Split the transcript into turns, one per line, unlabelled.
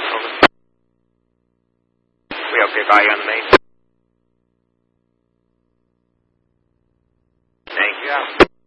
Over. We okay, bye on the main. Thank you.